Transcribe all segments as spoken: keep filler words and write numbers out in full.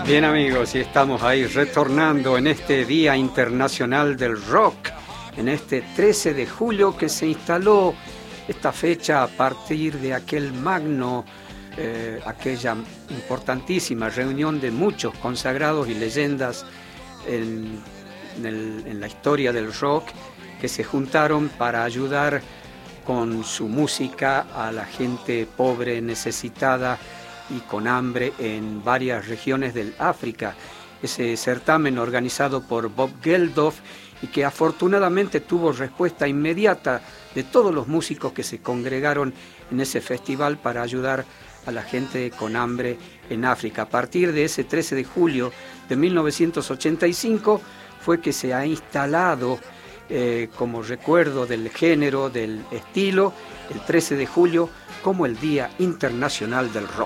Bien amigos, y estamos ahí retornando en este Día Internacional del Rock, en este trece de julio que se instaló esta fecha a partir de aquel magno, eh, aquella importantísima reunión de muchos consagrados y leyendas en, en, el, en la historia del rock que se juntaron para ayudar con su música a la gente pobre, necesitada y con hambre en varias regiones del África. Ese certamen organizado por Bob Geldof y que afortunadamente tuvo respuesta inmediata de todos los músicos que se congregaron en ese festival para ayudar a la gente con hambre en África. A partir de ese trece de julio de mil novecientos ochenta y cinco fue que se ha instalado eh, como recuerdo del género, del estilo, el trece de julio como el Día Internacional del Rock.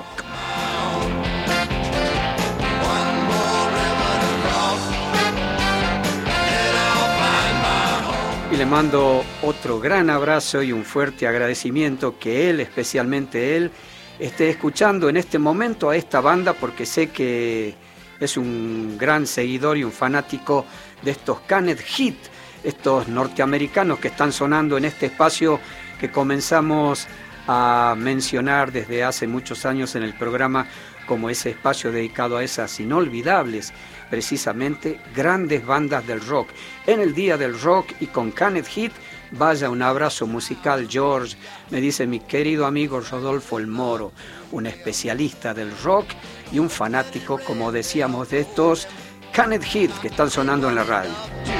Y le mando otro gran abrazo y un fuerte agradecimiento que él, especialmente él, esté escuchando en este momento a esta banda, porque sé que es un gran seguidor y un fanático de estos Canned Heat, estos norteamericanos que están sonando en este espacio que comenzamos a mencionar desde hace muchos años en el programa como ese espacio dedicado a esas inolvidables, precisamente, grandes bandas del rock. En el Día del Rock y con Canned Heat, vaya un abrazo musical, George, me dice mi querido amigo Rodolfo El Moro, un especialista del rock y un fanático, como decíamos, de estos Canned Heat que están sonando en la radio.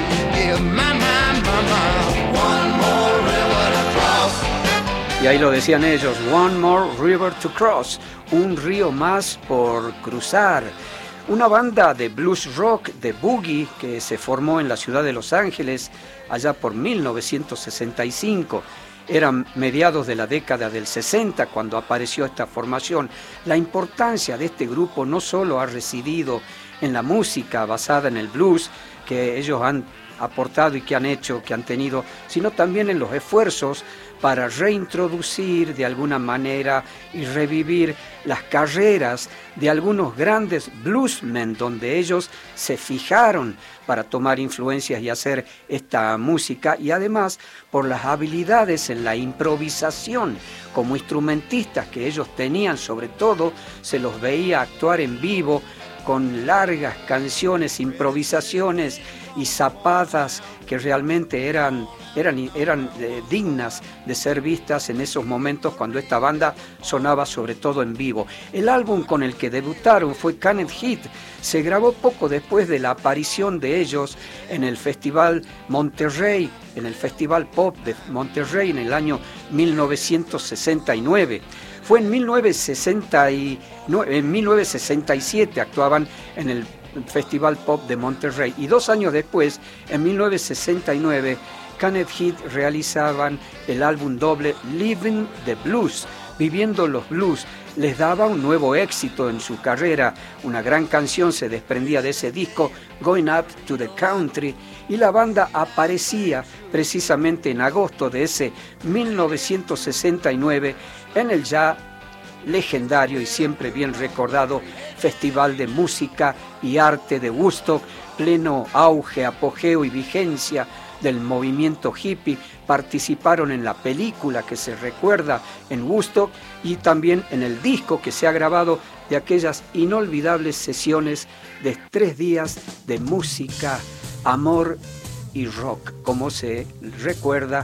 Y ahí lo decían ellos, One More River to Cross, un río más por cruzar. Una banda de blues rock, de boogie, que se formó en la ciudad de Los Ángeles allá por mil novecientos sesenta y cinco. Eran mediados de la década del sesenta cuando apareció esta formación. La importancia de este grupo no solo ha residido en la música basada en el blues que ellos han aportado y que han hecho, que han tenido, sino también en los esfuerzos para reintroducir de alguna manera y revivir las carreras de algunos grandes bluesmen donde ellos se fijaron para tomar influencias y hacer esta música, y además por las habilidades en la improvisación como instrumentistas que ellos tenían. Sobre todo se los veía actuar en vivo con largas canciones, improvisaciones y zapadas que realmente eran, eran, eran eh, dignas de ser vistas en esos momentos cuando esta banda sonaba sobre todo en vivo. El álbum con el que debutaron fue Canned Heat. Se grabó poco después de la aparición de ellos en el Festival Monterrey, en el Festival Pop de Monterrey en el año mil novecientos sesenta y nueve. Fue en mil novecientos sesenta y nueve, en mil novecientos sesenta y siete actuaban en el Festival Pop de Monterrey, y dos años después, en mil novecientos sesenta y nueve, Canned Heat realizaban el álbum doble Living the Blues, Viviendo los Blues. Les daba un nuevo éxito en su carrera. Una gran canción se desprendía de ese disco, Going Up to the Country, y la banda aparecía precisamente en agosto de ese mil novecientos sesenta y nueve en el ya legendario y siempre bien recordado Festival de Música y Arte de Woodstock, pleno auge, apogeo y vigencia del movimiento hippie. Participaron en la película que se recuerda en Woodstock y también en el disco que se ha grabado de aquellas inolvidables sesiones de tres días de música, amor y rock, como se recuerda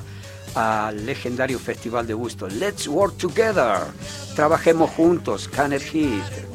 al legendario Festival de Woodstock. Let's work together. Trabajemos juntos, Canned Heat.